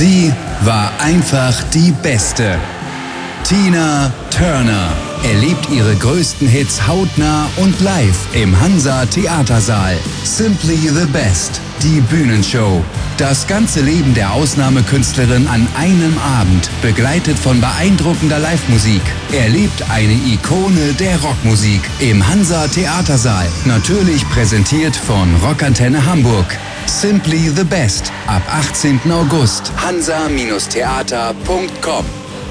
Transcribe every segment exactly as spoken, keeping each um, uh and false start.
Sie war einfach die Beste. Tina Turner erlebt ihre größten Hits hautnah und live im Hansa Theatersaal. Simply the Best, die Bühnenshow. Das ganze Leben der Ausnahmekünstlerin an einem Abend, begleitet von beeindruckender Live-Musik. Erlebt eine Ikone der Rockmusik im Hansa Theatersaal. Natürlich präsentiert von Rockantenne Hamburg. Simply the Best, ab achtzehnten August. hansa Theater punkt com.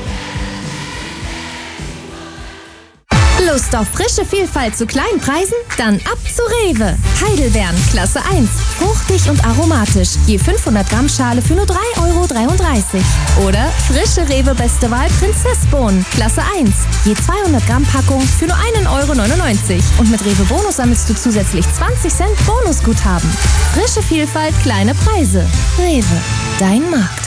Lust auf frische Vielfalt zu kleinen Preisen? Dann ab zu Rewe. Heidelbeeren, Klasse eins. Fruchtig und aromatisch. Je fünfhundert Gramm Schale für nur drei Euro dreiunddreißig. Oder frische Rewe Beste Wahl Prinzessbohnen, Klasse eins. Je zweihundert Gramm Packung für nur einen Euro neunundneunzig. Und mit Rewe Bonus sammelst du zusätzlich zwanzig Cent Bonusguthaben. Frische Vielfalt, kleine Preise. Rewe, dein Markt.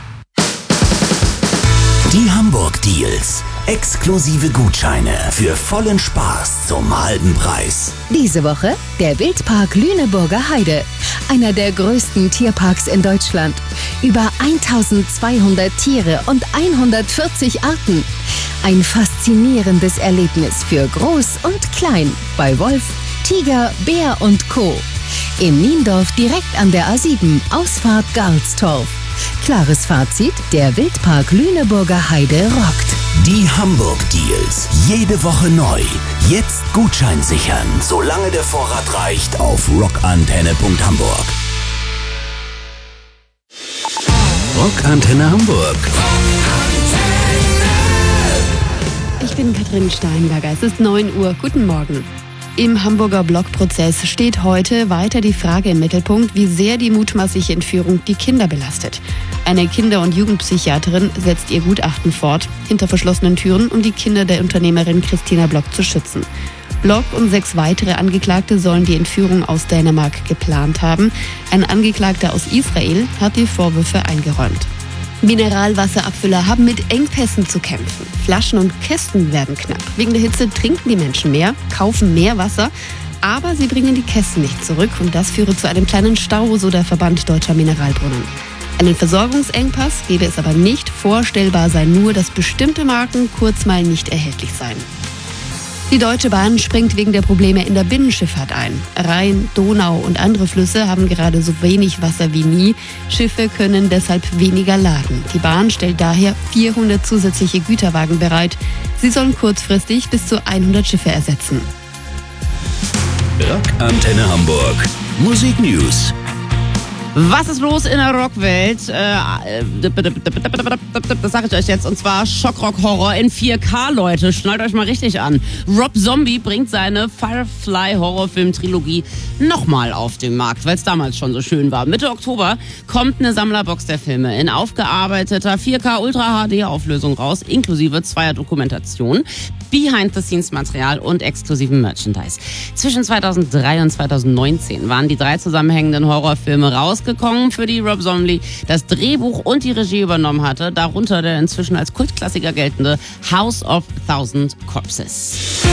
Die Hamburg Deals. Exklusive Gutscheine für vollen Spaß zum halben Preis. Diese Woche der Wildpark Lüneburger Heide. Einer der größten Tierparks in Deutschland. Über eintausendzweihundert Tiere und hundertvierzig Arten. Ein faszinierendes Erlebnis für Groß und Klein. Bei Wolf, Tiger, Bär und Co. In Niendorf direkt an der A sieben, Ausfahrt Garlstorf. Klares Fazit, der Wildpark Lüneburger Heide rockt. Die Hamburg Deals. Jede Woche neu. Jetzt Gutschein sichern, solange der Vorrat reicht, auf rockantenne punkt hamburg. Rockantenne Hamburg. Ich bin Katrin Steinberger. Es ist neun Uhr. Guten Morgen. Im Hamburger Blockprozess steht heute weiter die Frage im Mittelpunkt, wie sehr die mutmaßliche Entführung die Kinder belastet. Eine Kinder- und Jugendpsychiaterin setzt ihr Gutachten fort, hinter verschlossenen Türen, um die Kinder der Unternehmerin Christina Block zu schützen. Block und sechs weitere Angeklagte sollen die Entführung aus Dänemark geplant haben. Ein Angeklagter aus Israel hat die Vorwürfe eingeräumt. Mineralwasserabfüller haben mit Engpässen zu kämpfen. Flaschen und Kästen werden knapp. Wegen der Hitze trinken die Menschen mehr, kaufen mehr Wasser, aber sie bringen die Kästen nicht zurück und das führe zu einem kleinen Stau, so der Verband Deutscher Mineralbrunnen. Einen Versorgungsengpass gebe es aber nicht. Vorstellbar sei nur, dass bestimmte Marken kurz mal nicht erhältlich seien. Die Deutsche Bahn springt wegen der Probleme in der Binnenschifffahrt ein. Rhein, Donau und andere Flüsse haben gerade so wenig Wasser wie nie. Schiffe können deshalb weniger laden. Die Bahn stellt daher vierhundert zusätzliche Güterwagen bereit. Sie sollen kurzfristig bis zu hundert Schiffe ersetzen. Rockantenne Hamburg. Musik News. Was ist los in der Rockwelt? Äh, das sage ich euch jetzt. Und zwar Schockrock-Horror in vier K, Leute. Schnallt euch mal richtig an. Rob Zombie bringt seine Firefly-Horrorfilm-Trilogie nochmal auf den Markt, weil es damals schon so schön war. Mitte Oktober kommt eine Sammlerbox der Filme in aufgearbeiteter vier K Ultra H D-Auflösung raus, inklusive zweier Dokumentationen, Behind-the-Scenes-Material und exklusiven Merchandise. Zwischen zweitausenddrei und zweitausendneunzehn waren die drei zusammenhängenden Horrorfilme rausgekommen, für die Rob Zombie das Drehbuch und die Regie übernommen hatte, darunter der inzwischen als Kultklassiker geltende House of Thousand Corpses.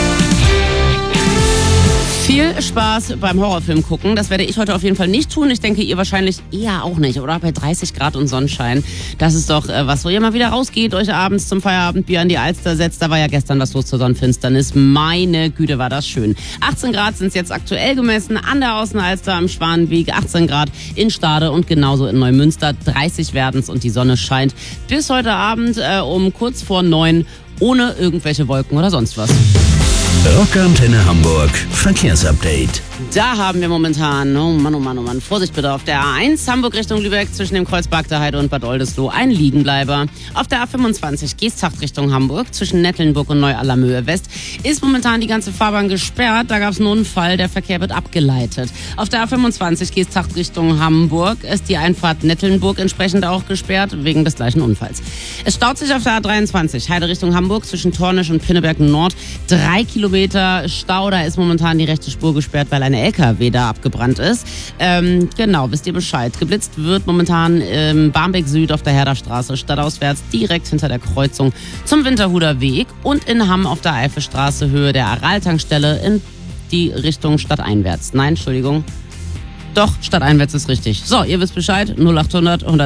Viel Spaß beim Horrorfilm gucken. Das werde ich heute auf jeden Fall nicht tun. Ich denke, ihr wahrscheinlich eher auch nicht, oder? Bei dreißig Grad und Sonnenschein. Das ist doch äh, was, wo ihr mal wieder rausgeht, euch abends zum Feierabendbier an die Alster setzt. Da war ja gestern was los zur Sonnenfinsternis. Meine Güte, war das schön. achtzehn Grad sind es jetzt aktuell gemessen an der Außenalster am Schwanenweg. achtzehn Grad in Stade und genauso in Neumünster. dreißig werden es und die Sonne scheint bis heute Abend äh, um kurz vor neun ohne irgendwelche Wolken oder sonst was. Rockantenne Hamburg Verkehrsupdate. Da haben wir momentan, oh Mann, oh Mann, oh Mann, Vorsicht bitte, auf der A eins Hamburg Richtung Lübeck zwischen dem Kreuzberg der Heide und Bad Oldesloe ein Liegenbleiber. Auf der A fünfundzwanzig Geesthacht Richtung Hamburg zwischen Nettlenburg und Neu-Allermöhe West ist momentan die ganze Fahrbahn gesperrt. Da gab es einen Unfall, der Verkehr wird abgeleitet. Auf der A fünfundzwanzig Geesthacht Richtung Hamburg ist die Einfahrt Nettlenburg entsprechend auch gesperrt wegen des gleichen Unfalls. Es staut sich auf der A dreiundzwanzig Heide Richtung Hamburg zwischen Tornisch und Pinneberg Nord drei Kilometer Stau. Da ist momentan die rechte Spur gesperrt, weil eine L K W da abgebrannt ist. Ähm, genau, wisst ihr Bescheid. Geblitzt wird momentan im Barmbek Süd auf der Herderstraße stadtauswärts direkt hinter der Kreuzung zum Winterhuder Weg und in Hamm auf der Eifelstraße Höhe der Aral-Tankstelle in die Richtung stadteinwärts. Nein, Entschuldigung. Doch, stadteinwärts ist richtig. So, ihr wisst Bescheid. null achthundert